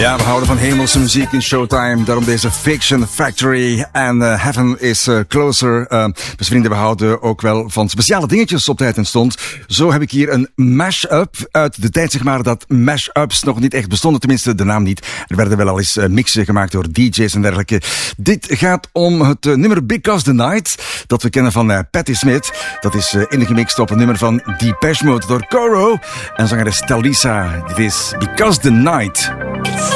Ja, we houden van hemelse muziek in Showtime. Daarom deze Fiction Factory en Heaven is Closer. Dus vrienden, we houden ook wel van speciale dingetjes op tijd en stond. Zo heb ik hier een mash-up uit de tijd, zeg maar, dat mash-ups nog niet echt bestonden. Tenminste, de naam niet. Er werden wel al eens mixen gemaakt door DJ's en dergelijke. Dit gaat om het nummer Because the Night, dat we kennen van Patti Smith. Dat is ingemixt op een nummer van Depeche Mode door Coro en zangeres Talisa. Dit is Because the Night.